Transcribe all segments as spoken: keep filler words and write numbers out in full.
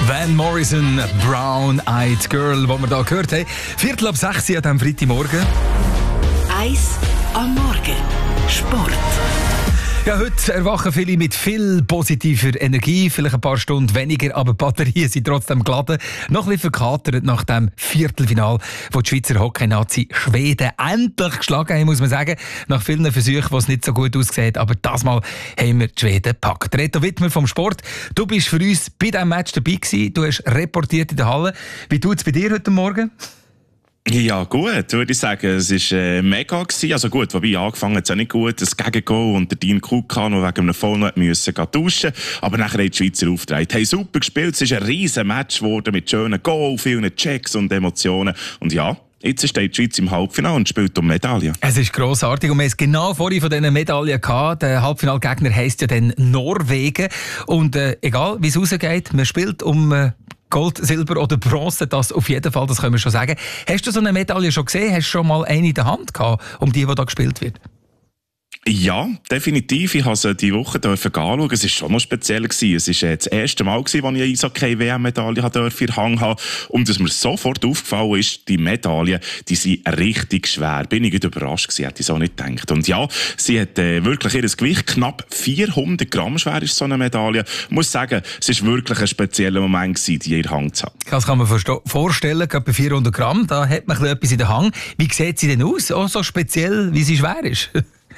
Van Morrison, Brown Eyed Girl, die wir hier gehört haben. Viertel ab sechs an diesem Freitagmorgen. Eins am Morgen. Sport. Ja, heute erwachen viele mit viel positiver Energie, vielleicht ein paar Stunden weniger, aber die Batterien sind trotzdem geladen. Noch ein bisschen verkatert nach dem Viertelfinal, wo die Schweizer Hockey-Nazi Schweden endlich geschlagen haben, muss man sagen. Nach vielen Versuchen, wo es nicht so gut aussieht, aber das Mal haben wir die Schweden gepackt. Reto Wittmer vom Sport, du bist für uns bei diesem Match dabei gewesen, du hast reportiert in der Halle. Wie tut es bei dir heute Morgen? Ja, gut, würde ich sagen. Es war äh, mega gewesen. Also gut, wobei angefangen hat es auch nicht gut. Das Gegengoal und der Dean Kukan, der wegen einem Foul musste duschen. Aber nachher haben die Schweizer aufgetragen. Haben super gespielt. Es ist ein riesen Match geworden mit schönen Goals, vielen Checks und Emotionen. Und ja, jetzt steht die Schweiz im Halbfinale und spielt um Medaillen. Es ist grossartig und wir haben es genau vorhin von diesen Medaillen gehabt. Der Halbfinalgegner heisst ja dann Norwegen. Und äh, egal, wie es rausgeht, man spielt um Äh Gold, Silber oder Bronze, das auf jeden Fall, das können wir schon sagen. Hast du so eine Medaille schon gesehen? Hast du schon mal eine in der Hand gehabt, um die, die da gespielt wird? Ja, definitiv. Ich habe sie diese Woche anschauen. Es war schon noch speziell. Es war das erste Mal, als ich eine Eishockey-W M-Medaille in der Hand hatte. Und dass mir sofort aufgefallen ist, die Medaillen, die sind richtig schwer. Bin ich überrascht gewesen, hätte ich so nicht gedacht. Und ja, sie hat äh, wirklich ihr Gewicht, knapp vierhundert Gramm schwer ist so eine Medaille. Ich muss sagen, es war wirklich ein spezieller Moment gewesen, die in der Hand zu haben. Das kann man vorstellen, gerade bei vierhundert Gramm, da hat man etwas in der Hand. Wie sieht sie denn aus? Auch so speziell, wie sie schwer ist?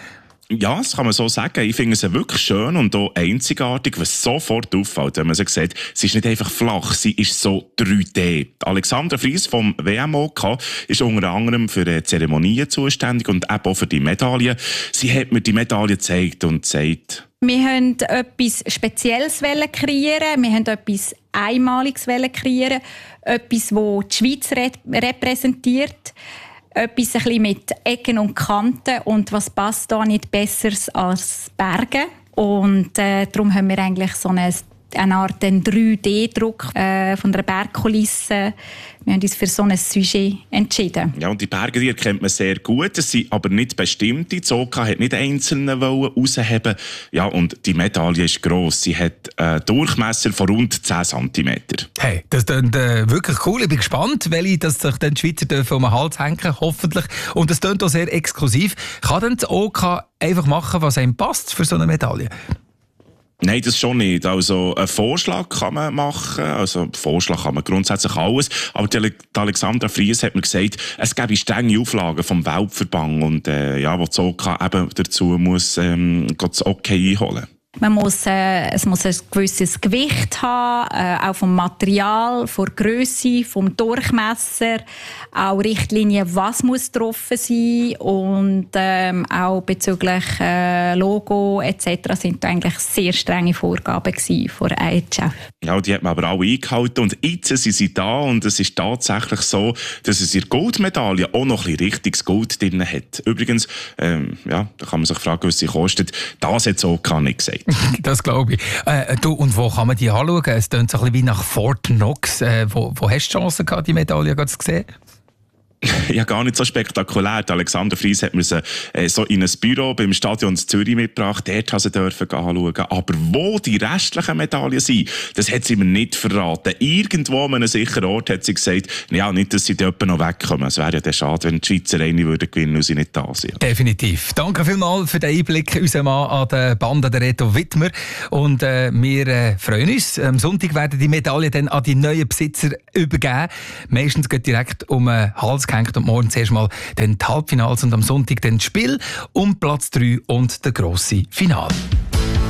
Ja, das kann man so sagen. Ich finde sie wirklich schön und auch einzigartig, was sofort auffällt, wenn man sie sieht. Sie ist nicht einfach flach, sie ist so drei D. Alexandra Fries vom W M O K ist unter anderem für die Zeremonien zuständig und eben auch für die Medaillen. Sie hat mir die Medaille gezeigt und gesagt: Wir wollten etwas Spezielles kreieren, wir wollten etwas Einmaliges kreieren, etwas, das die Schweiz repräsentiert. Etwas ein bisschen mit Ecken und Kanten und was passt da nicht Besseres als Berge. Und äh, darum haben wir eigentlich so eine, eine Art drei D Druck äh, von der Bergkulisse. Wir haben uns für so ein Sujet entschieden. Ja, und die Berge, die erkennt man sehr gut. Es sind aber nicht bestimmte. Die Oka hat nicht einzelne rausheben. Ja, und die Medaille ist gross. Sie hat einen Durchmesser von rund zehn Zentimeter. Hey, das klingt äh, wirklich cool. Ich bin gespannt, welche dass sich dann die Schweizer dürfen um den Hals hängen, hoffentlich. Und das klingt auch sehr exklusiv. Kann dann die Oka einfach machen, was einem passt für so eine Medaille? Nein, das schon nicht. Also, einen Vorschlag kann man machen. Also, Vorschlag kann man grundsätzlich alles. Aber die Alexandra Fries hat mir gesagt, es gäbe strenge Auflagen vom Weltverband und, äh, ja, wo die O K eben dazu muss, ähm, das Okay einholen. Man muss, äh, es muss ein gewisses Gewicht haben, äh, auch vom Material, von der Grösse, vom Durchmesser, auch Richtlinien, was muss getroffen sein und ähm, auch bezüglich äh, Logo et cetera sind eigentlich sehr strenge Vorgaben gewesen von der I H F. Ja, die hat man aber auch eingehalten und jetzt sind sie da und es ist tatsächlich so, dass es ihre Goldmedaille auch noch ein bisschen richtiges Gold drin hat. Übrigens, ähm, ja, da kann man sich fragen, was sie kostet. Das hat so gar nicht gesagt. Das glaube ich. Äh, du, und wo kann man die anschauen? Es klingt so ein bisschen wie nach Fort Knox. Äh, wo, wo hast du die Chance gehabt, die Medaille zu sehen? Ja, gar nicht so spektakulär. Die Alexandra Fries hat mir sie äh, so in ein Büro beim Stadion Zürich mitgebracht. Dort haben sie dürfen anschauen. Aber wo die restlichen Medaillen sind, das hat sie mir nicht verraten. Irgendwo an einem sicheren Ort hat sie gesagt, ja, nicht, dass sie dort noch wegkommen. Es wäre ja dann schade, wenn die Schweizer eine würden gewinnen und sie nicht da sind. Definitiv. Danke vielmals für den Einblick, unser Mann an der Bande, der Reto Wittmer. Und äh, wir äh, freuen uns. Am Sonntag werden die Medaillen dann an die neuen Besitzer übergeben. Meistens geht direkt um einen Hals gehängt und morgen zuerst mal dann die Halbfinals und am Sonntag dann das Spiel um Platz drei und der grosse Finale.